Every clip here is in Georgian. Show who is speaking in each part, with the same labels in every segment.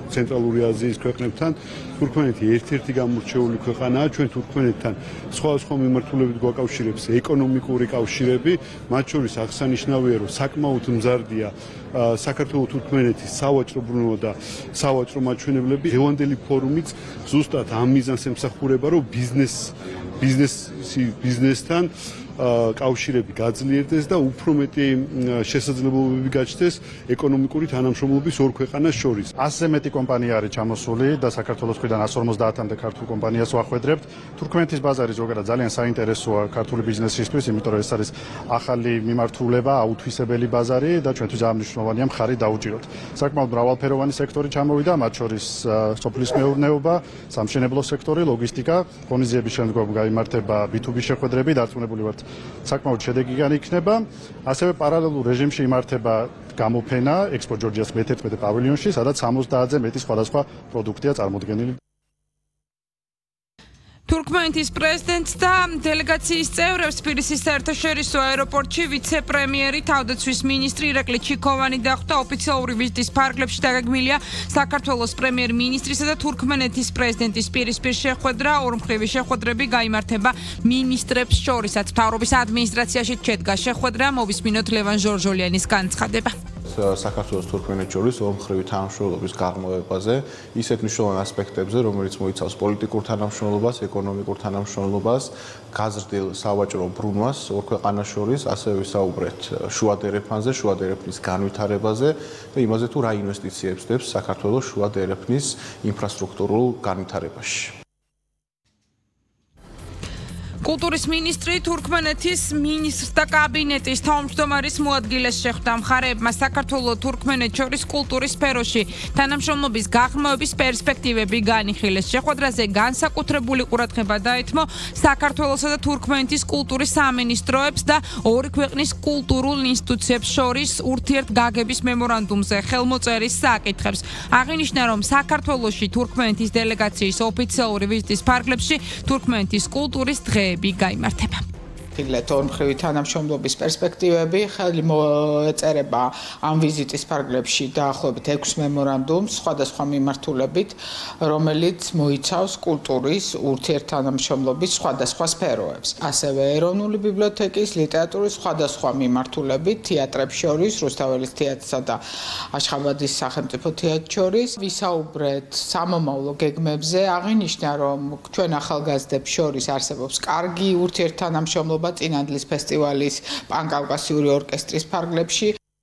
Speaker 1: ცენტრალური აზიის ქვეყნებთან. თურქმენეთი ერთ-ერთი გამორჩეული ქვეყანაა, ჩვენ თურქმენეთთან სხვადასხვა მიმართულებით გვაკავშირებს ეკონომიკური კავშირები, მათ შორის აღსანიშნავია, რომ საკმაოდ მზარდია საქართველო-თურქმენეთის სავაჭრო ბრუნვა და სავაჭრო მაჩვენებლები. დღევანდელი ფორუმიც ზუსტად ამ მიზანს ემსახურება, რომ ბიზნესთან კავშირები გაძლიერდეს და უფრო მეტი შესაძლებლობები გაჩნდეს ეკონომიკური თანამშრომლობის ორ ქვეყანას შორის.
Speaker 2: Ასე მეტი კომპანია არის ჩამოსული და საქართველოს მხრიდან 150-მდე ქართულ კომპანიას ვახვედრებთ. თურქმენეთის ბაზარი ზოგადად ძალიან საინტერესოა ქართული ბიზნესისთვის, იმიტომ რომ ეს არის ახალი მიმართულება, აუთვისებელი ბაზარი და ჩვენთვის აღნიშნულოვანია მხარი დაუჭიროთ. საკმაოდ მრავალფეროვანი სექტორი ჩამოვიდა, მათ შორის სოფლის მეურნეობა, სამშენებლო სექტორი, ლოგისტიკა, ღონისძიების შემდგომ გაიმართება B2B შეხვედრები, დარწმუნებული ვართ საკმაოდ შედეგიანი იქნება. ასევე პარალელურ რეჟიმში იმართება გამოფენა Expo Georgias მე-11 პავილიონში, სადაც 70-ზე მეტი სხვადასხვა პროდუქტია წარმოდგენილი.
Speaker 3: თურქმენეთის პრეზიდენტს და დელეგაციის წევრებს თბილისის საერთაშორისო აეროპორტში ვიცე-პრემიერი, თავდაცვის მინისტრი ირაკლი ჩიქოვანი დახვდა. ოფიციალური ვიზიტის ფარგლებში დაგეგმილია საქართველოს პრემიერ-მინისტრისა და თურქმენეთის პრეზიდენტის პირისპირ შეხვედრა. ორმხრივი შეხვედრები გაიმართება მინისტრებს შორისაც. მთავრობის ადმინისტრაციაში შედგა შეხვედრა. მოვისმინოთ ლევან ჟორჟოლიანის განცხადება.
Speaker 4: საქართველოს თურქმენეთს შორის ორმხრივი თანამშრომლობის გაღრმავებაზე, ისეთ მნიშვნელოვან ასპექტებზე, რომელიც მოიცავს პოლიტიკურ თანამშრომლობას, ეკონომიკურ თანამშრომლობას, გაზრდილ სავაჭრო ბრუნვას ორ ქვეყანას შორის, ასევე ვისაუბრეთ შუა დერეფანზე, შუა დერეფნის განვითარებაზე და იმაზე, თუ რა ინვესტიციებს დებს საქართველოს შუა დერეფნის ინფრასტრუქტურულ განვითარებაში.
Speaker 3: კულტურის მინისტრი თურქმენეთის მინისტრთა კაბინეტის თავმჯდომარის მოადგილეს შეხვდა. მხარეებმა საქართველო-თურქმენეთს შორის კულტურის სფეროში თანამშრომლობის გაღრმავების პერსპექტივები განიხილეს. შეხვედრაზე განსაკუთრებული ყურადღება დაეთმო საქართველოსა და თურქმენეთის კულტურის სამინისტროებს და ორი ქვეყნის კულტურულ ინსტიტუციებს შორის ურთიერთგაგების მემორანდუმზე ხელმოწერის საკითხებს. აღინიშნა, რომ საქართველოში თურქმენეთის დელეგაციის ოფიციალური ვიზიტის ფარგლებში თურქმენეთის კულტურის დღეები გაიმართება.
Speaker 5: თილეთ ორმხრივი თანამშრომლობის პერსპექტივები ხელი მოეწერება ამ ვიზიტის ფარგლებში დაახლოებით 6 მემორანდუმს სხვადასხვა მიმართულებით, რომელიც მოიცავს კულტურის ურთიერთთანამშრომლობის სხვადასხვა სფეროებს. ასევე ეროვნული ბიბლიოთეკის ლიტერატურის სხვადასხვა მიმართულებით თეატრებს შორის, რუსთაველის თეატრსა და აშხაბადის სახელმწიფო თეატრს შორის ვისაუბრეთ სამომავლო გეგმებზე. აღინიშნა, რომ ჩვენ ახალგაზრდებს შორის არსებობს კარგი ურთიერთთანამშრომლობა წინანდლის ფესტივალის პანკავკასიური ორკესტრის ფარგლებში.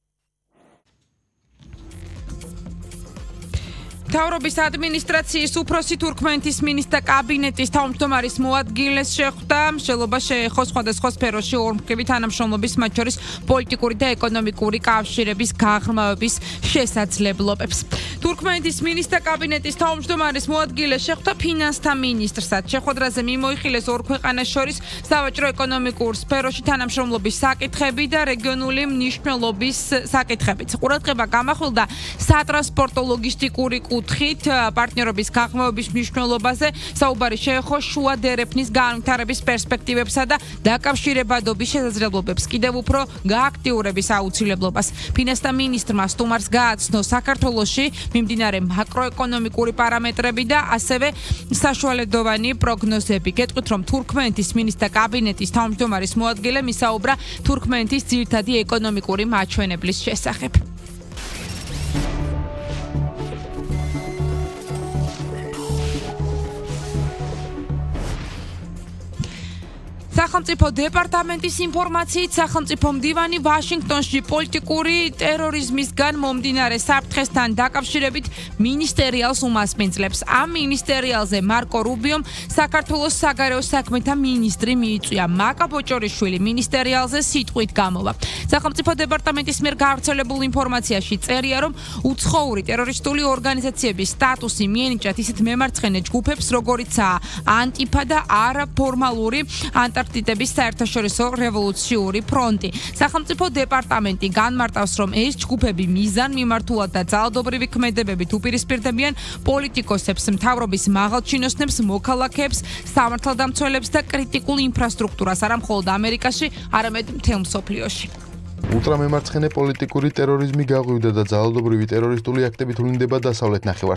Speaker 3: მთავრობის ადმინისტრაციის უფროსი თურქმენეთის მინისტრთა კაბინეტის თავმჯდომარის მოადგილეს შეხვდა. მსჯელობა შეეხო სხვადასხვა სფეროში ორმხრივი თანამშრომლობის, მათ შორის პოლიტიკური და ეკონომიკური კავშირების გაღრმავების შესაძლებლობებს. თურქმენეთის მინისტრთა კაბინეტის თავმჯდომარის მოადგილეს შეხვდა ფინანსთა მინისტრსაც. შეხვედრაზე მიმოიხილეს ორ ქვეყანას შორის სავაჭრო-ეკონომიკურ სფეროში თანამშრომლობის საკითხები და რეგიონული მნიშვნელობის საკითხებიც. ყურადღება გამახვილდა სატრანსპორტო ლოგისტიკური კუთხით პარტნიორობის გაღრმავების მნიშვნელობაზე. საუბარი შეეხო შუა დერეფნის განვითარების პერსპექტივებსა და დაკავშირებადობის შესაძლებლობებს, კიდევ უფრო გააქტიურების აუცილებლობას. ფინანსთა მინისტრმა სტუმარს გააცნო საქართველოში მიმდინარე მაკროეკონომიკური პარამეტრები და ასევე საშუალედოვანი პროგნოზები. გეტყვით, რომ თურქმენეთის მინისტრთა კაბინეტის თავმჯდომარის მოადგილემ ისაუბრა თურქმენეთის ძირითადი ეკონომიკური მაჩვენებლის შესახებ. სახელმწიფო დეპარტამენტის ინფორმაციით სახელმწიფო მდივანი ვაშინგტონში პოლიტიკური ტერორიზმისგან მომდინარე საფრთხესთან დაკავშირებით მინისტერიალს უმასპინძლებს. ამ მინისტერიალზე მარკო რუბიომ საქართველოს საგარეო საქმეთა მინისტრი მიიწვია. მაკა ბოჭორიშვილი მინისტერიალზე სიტყვით გამოვა. სახელმწიფო დეპარტამენტის მიერ გავრცელებულ ინფორმაციაში წერია, რომ უცხოური ტერორისტული ორგანიზაციების სტატუსი მიენიჭათ ისეთ მემარცხენე ჯგუფებს, როგორიცაა ანტიფა და არაფორმალური ანტარქტიდების საერთაშორისო რევოლუციური ფრონტი. სახელმწიფო დეპარტამენტი განმარტავს, რომ ეს ჯგუფები მიზანმიმართულად და ძალადობრივი ქმედებებით უპირისპირდებიან პოლიტიკოსებს, მთავრობის მაღალჩინოსნებს, მოქალაქეებს, სამართალდამცველებს და კრიტიკულ ინფრასტრუქტურას არა მხოლოდ ამერიკაში, არამედ მთელ მსოფლიოში.
Speaker 6: ულტრამემარცხენე პოლიტიკური ტერორიზმი გაღვივდა და ძალადობრივი ტერორისტული აქტები თვლინდება დასავლეთ ნახევარსფეროში.